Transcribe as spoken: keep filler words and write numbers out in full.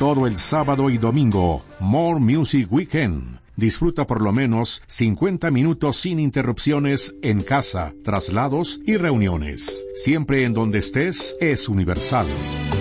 todo el sábado y domingo. More Music Weekend. Disfruta por lo menos cincuenta minutos sin interrupciones en casa, traslados y reuniones. Siempre en donde estés es Universal.